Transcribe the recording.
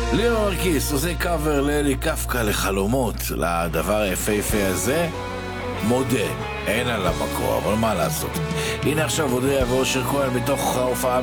ליאור ארקיס עושה קאבר לאלי קפקא לחלומות, לדבר היפהפה הזה. מודה, אין על המקור, אבל מה לעשות. הנה עכשיו אודריה ואושר כהן בתוך ההופעה